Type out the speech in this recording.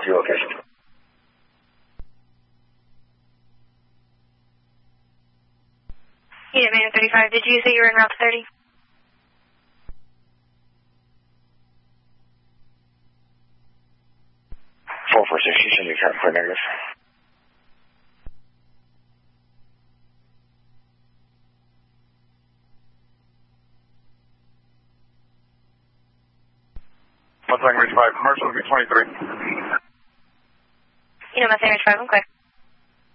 off your location. Unit Man 35, did you say you were en route to 30? Four 460, send me current clear negative. Mustang Ridge 5, commercial will be 23. Mustang Ridge 5, I'm clear.